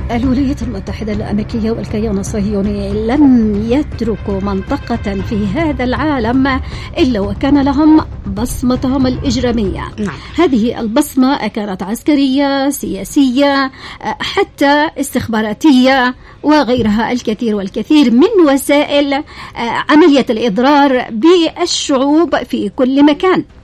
الولايات المتحدة الأمريكية والكيان الصهيوني لم يتركوا منطقة في هذا العالم إلا وكان لهم بصمتهم الإجرامية. نعم. هذه البصمة كانت عسكرية، سياسية، حتى استخباراتية، وغيرها الكثير والكثير من وسائل عملية الإضرار بالشعوب في كل مكان.